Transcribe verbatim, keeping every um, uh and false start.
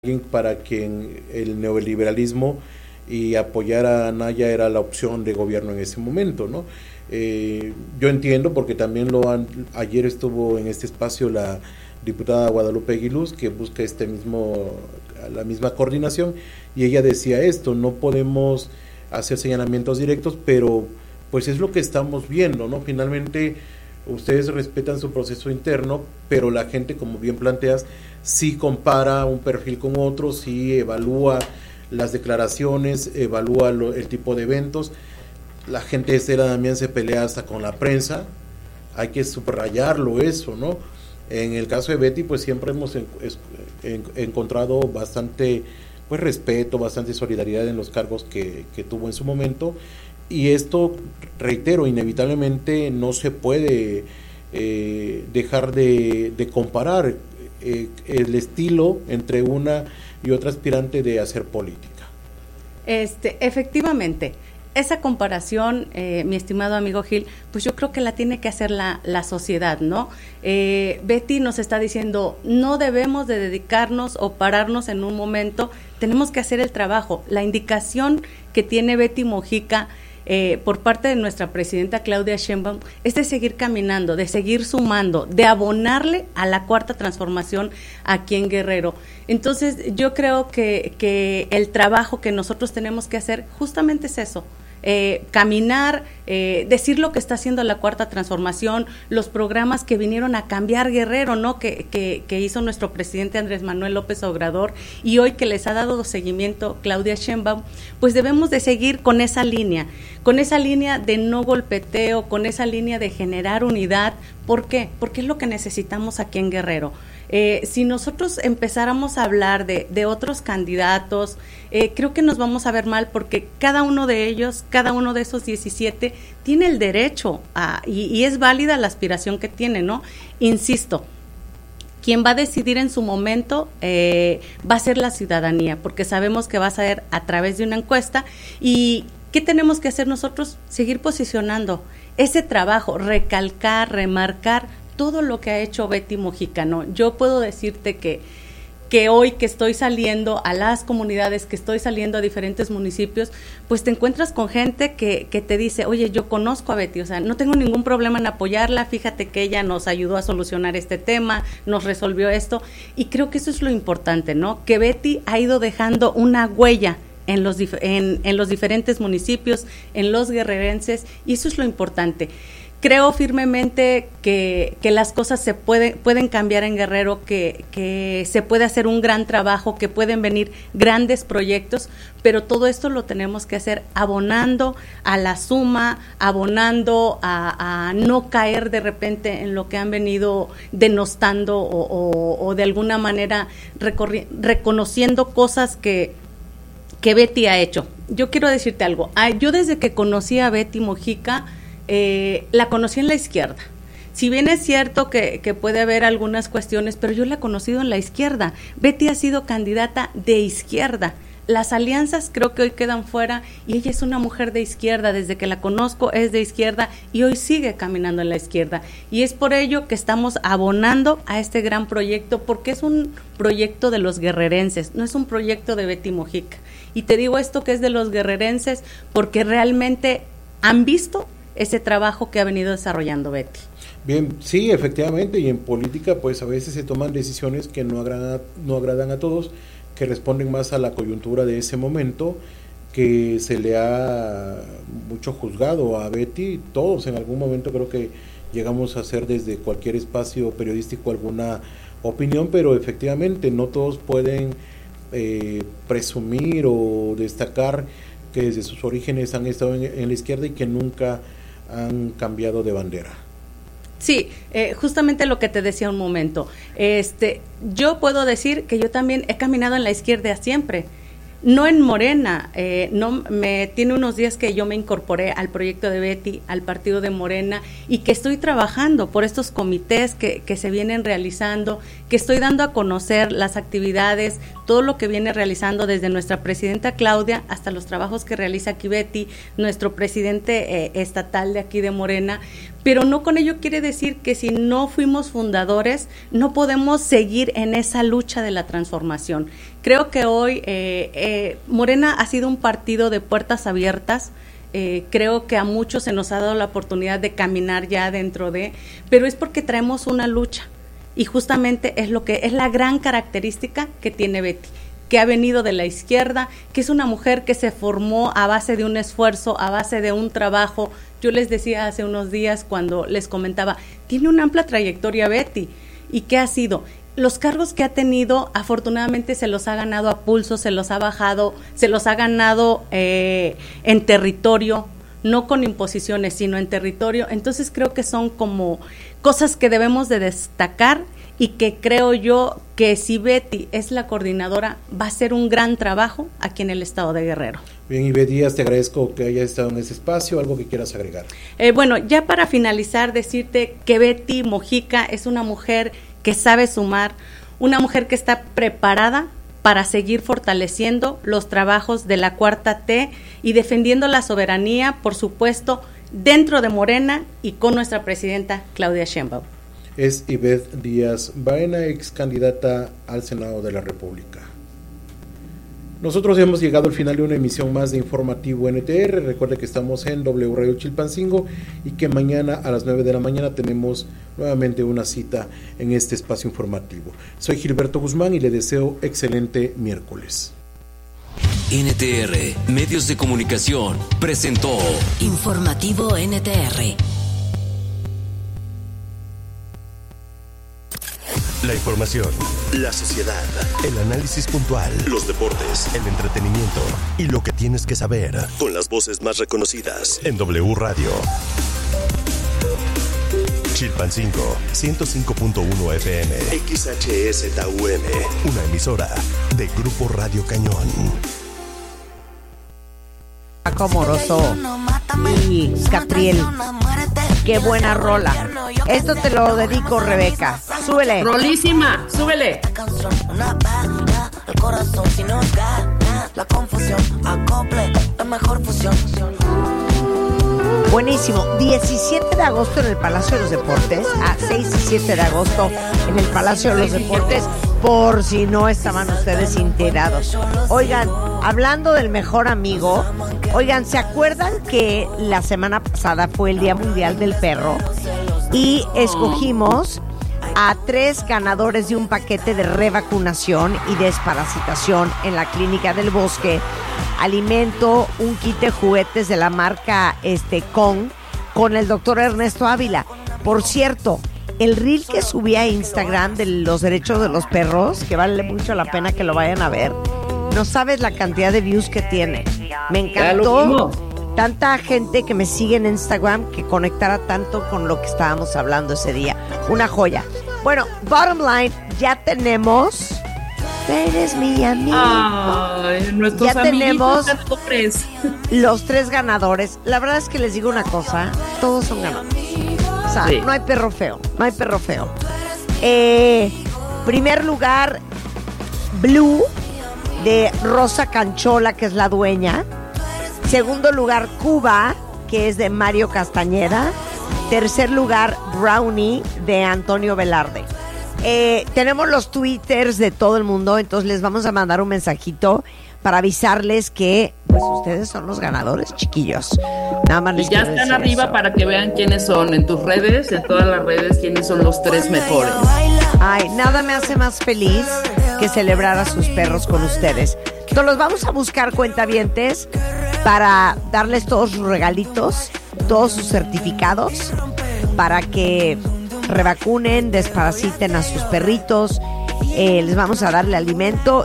para quien el neoliberalismo y apoyar a Anaya era la opción de gobierno en ese momento, ¿no? Eh, yo entiendo porque también lo han, ayer estuvo en este espacio la diputada Guadalupe Aguiluz, que busca este mismo, la misma coordinación, y ella decía esto: no podemos hacer señalamientos directos, pero pues es lo que estamos viendo, ¿no? Finalmente ustedes respetan su proceso interno, pero la gente, como bien planteas, sí compara un perfil con otro, sí evalúa las declaraciones, evalúa lo, el tipo de eventos. La gente de Estela Damián se pelea hasta con la prensa, hay que subrayarlo eso, ¿no? En el caso de Betty, pues siempre hemos en, en, encontrado bastante pues respeto, bastante solidaridad en los cargos que, que tuvo en su momento, y esto, reitero, inevitablemente no se puede eh, dejar de, de comparar eh, el estilo entre una y otra aspirante de hacer política. Este, efectivamente, esa comparación, eh, mi estimado amigo Gil, pues yo creo que la tiene que hacer la, la sociedad, ¿no? Eh, Betty nos está diciendo, no debemos de dedicarnos o pararnos en un momento, tenemos que hacer el trabajo. La indicación que tiene Betty Mojica Eh, por parte de nuestra presidenta Claudia Sheinbaum es de seguir caminando, de seguir sumando, de abonarle a la cuarta transformación aquí en Guerrero. Entonces yo creo que, que el trabajo que nosotros tenemos que hacer justamente es eso, eh, caminar, eh, decir lo que está haciendo la cuarta transformación, los programas que vinieron a cambiar Guerrero, ¿no? Que, que, que hizo nuestro presidente Andrés Manuel López Obrador, y hoy que les ha dado seguimiento Claudia Sheinbaum, pues debemos de seguir con esa línea, con esa línea de no golpeteo, con esa línea de generar unidad. ¿Por qué? Porque es lo que necesitamos aquí en Guerrero. Eh, si nosotros empezáramos a hablar de, de otros candidatos, eh, creo que nos vamos a ver mal, porque cada uno de ellos, cada uno de esos diecisiete, tiene el derecho a, y, y es válida la aspiración que tiene, ¿no? Insisto, quien va a decidir en su momento eh, va a ser la ciudadanía, porque sabemos que va a ser a través de una encuesta. ¿Y qué tenemos que hacer nosotros? Seguir posicionando ese trabajo, recalcar, remarcar todo lo que ha hecho Betty Mojica, ¿no? Yo puedo decirte que, que hoy que estoy saliendo a las comunidades, que estoy saliendo a diferentes municipios, pues te encuentras con gente que, que te dice, oye, yo conozco a Betty, o sea, no tengo ningún problema en apoyarla, fíjate que ella nos ayudó a solucionar este tema, nos resolvió esto, y creo que eso es lo importante, ¿no? Que Betty ha ido dejando una huella en los, dif- en, en los diferentes municipios, en los guerrerenses, y eso es lo importante. Creo firmemente que, que las cosas se pueden, pueden cambiar en Guerrero, que, que se puede hacer un gran trabajo, que pueden venir grandes proyectos, pero todo esto lo tenemos que hacer abonando a la suma, abonando a, a no caer de repente en lo que han venido denostando o, o, o de alguna manera recorri- reconociendo cosas que, que Betty ha hecho. Yo quiero decirte algo, yo desde que conocí a Betty Mojica, Eh, la conocí en la izquierda. Si bien es cierto que, que puede haber algunas cuestiones, pero yo la he conocido en la izquierda. Betty ha sido candidata de izquierda. Las alianzas creo que hoy quedan fuera, y ella es una mujer de izquierda. Desde que la conozco es de izquierda y hoy sigue caminando en la izquierda. Y es por ello que estamos abonando a este gran proyecto, porque es un proyecto de los guerrerenses, no es un proyecto de Betty Mojica. Y te digo esto que es de los guerrerenses porque realmente han visto ese trabajo que ha venido desarrollando Betty. Bien, sí, efectivamente, y en política pues a veces se toman decisiones que no agradan, no agradan a todos, que responden más a la coyuntura de ese momento, que se le ha mucho juzgado a Betty. Todos en algún momento creo que llegamos a hacer desde cualquier espacio periodístico alguna opinión, pero efectivamente no todos pueden eh, presumir o destacar que desde sus orígenes han estado en, en la izquierda y que nunca han cambiado de bandera. Sí, eh, justamente lo que te decía un momento. Este, yo puedo decir que yo también he caminado en la izquierda siempre. No en Morena, eh, no me tiene unos días que yo me incorporé al proyecto de Betty, al partido de Morena, y que estoy trabajando por estos comités que, que se vienen realizando, que estoy dando a conocer las actividades, todo lo que viene realizando desde nuestra presidenta Claudia hasta los trabajos que realiza aquí Betty, nuestro presidente eh, estatal de aquí de Morena, pero no con ello quiere decir que si no fuimos fundadores, no podemos seguir en esa lucha de la transformación. Creo que hoy eh, eh, Morena ha sido un partido de puertas abiertas. Eh, creo que a muchos se nos ha dado la oportunidad de caminar ya dentro de, pero es porque traemos una lucha y justamente es lo que es la gran característica que tiene Betty, que ha venido de la izquierda, que es una mujer que se formó a base de un esfuerzo, a base de un trabajo. Yo les decía hace unos días cuando les comentaba, tiene una amplia trayectoria Betty. ¿Y qué ha sido? Los cargos que ha tenido, afortunadamente se los ha ganado a pulso, se los ha bajado, se los ha ganado eh, en territorio, no con imposiciones, sino en territorio. Entonces creo que son como cosas que debemos de destacar y que creo yo que si Betty es la coordinadora, va a ser un gran trabajo aquí en el estado de Guerrero. Bien, Ivette Díaz, te agradezco que hayas estado en ese espacio. ¿Algo que quieras agregar? Eh, bueno, ya para finalizar, decirte que Betty Mojica es una mujer que sabe sumar, una mujer que está preparada para seguir fortaleciendo los trabajos de la Cuarta T y defendiendo la soberanía, por supuesto, dentro de Morena y con nuestra presidenta Claudia Sheinbaum. Es Ivette Díaz Baena, ex candidata al Senado de la República. Nosotros hemos llegado al final de una emisión más de Informativo N T R. Recuerde que estamos en W Radio Chilpancingo y que mañana a las nueve de la mañana tenemos nuevamente una cita en este espacio informativo. Soy Gilberto Guzmán y le deseo excelente miércoles. N T R, Medios de Comunicación, presentó Informativo N T R. La información, la sociedad, el análisis puntual, los deportes, el entretenimiento y lo que tienes que saber. Con las voces más reconocidas. En W Radio. Chilpancingo, ciento cinco punto uno F M. X H S T U M. Una emisora de Grupo Radio Cañón. Amoroso y Catriel, qué buena rola. Esto te lo dedico, Rebeca. Súbele. Rolísima, súbele. El corazón si nos gana la confusión, acople la mejor fusión. Buenísimo. diecisiete de agosto en el Palacio de los Deportes, a seis y siete de agosto en el Palacio de los Deportes, por si no estaban ustedes enterados. Oigan, hablando del mejor amigo, oigan, ¿se acuerdan que la semana pasada fue el Día Mundial del Perro? Y escogimos a tres ganadores de un paquete de revacunación y desparasitación en la Clínica del Bosque, alimento, un kit de juguetes de la marca este, Kong, con el doctor Ernesto Ávila. Por cierto, el reel que subí a Instagram de los derechos de los perros, que vale mucho la pena que lo vayan a ver, no sabes la cantidad de views que tiene. Me encantó tanta gente que me sigue en Instagram que conectara tanto con lo que estábamos hablando ese día. Una joya. Bueno, bottom line, ya tenemos... Eres mi amigo. Ay, nuestros ya tenemos ganadores. Los tres ganadores. La verdad es que les digo una cosa, todos son ganadores. O sea, sí. no hay perro feo, no hay perro feo. Eh, primer lugar, Blue, de Rosa Canchola, que es la dueña. Segundo lugar, Cuba, que es de Mario Castañeda. Tercer lugar, Brownie, de Antonio Velarde. Eh, tenemos los twitters de todo el mundo, entonces les vamos a mandar un mensajito para avisarles que pues ustedes son los ganadores, chiquillos. Nada más les y ya quiero están arriba eso. Para que vean quiénes son en tus redes, en todas las redes, quiénes son los tres mejores. Ay, nada me hace más feliz que celebrar a sus perros con ustedes. Entonces los vamos a buscar, cuentavientes, para darles todos sus regalitos, todos sus certificados, para que revacunen, desparasiten a sus perritos. Eh, les vamos a darle alimento